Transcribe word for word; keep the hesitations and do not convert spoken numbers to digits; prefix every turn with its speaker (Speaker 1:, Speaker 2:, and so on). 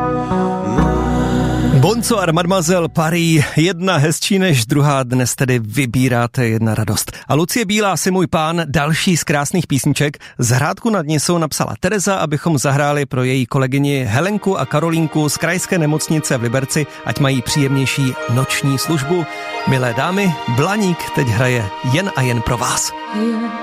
Speaker 1: Bonsoir, mademoiselle Paris, jedna hezčí než druhá, dnes tedy vybíráte jedna radost. A Lucie Bílá si můj pán, další z krásných písniček. Zhrádku nad Nisou napsala Tereza, abychom zahráli pro její kolegyni Helenku a Karolínku z krajské nemocnice v Liberci, ať mají příjemnější noční službu. Milé dámy, Blaník teď hraje jen a jen pro vás.